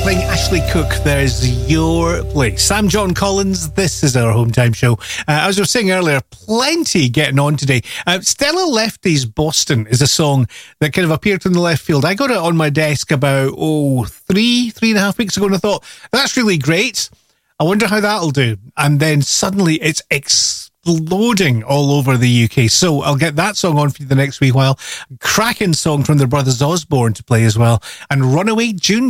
playing Ashley Cooke. There's Your Place. I'm John Collins. This is our Home Time Show. As I was saying earlier, plenty getting on today. Stella Lefty's Boston is a song that kind of appeared from the left field. I got it on my desk about, three and a half weeks ago, and I thought, that's really great. I wonder how that'll do. And then suddenly it's exploding all over the UK. So I'll get that song on for you the next wee while. Cracking song from the Brothers Osborne to play as well. And Runaway June